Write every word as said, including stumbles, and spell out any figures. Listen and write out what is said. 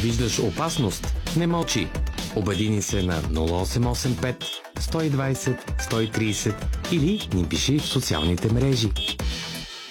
Виждаш опасност? Не мълчи. Обадини се на нула осем осем пет сто и двайсет сто и трийсет или ни пиши в социалните мрежи.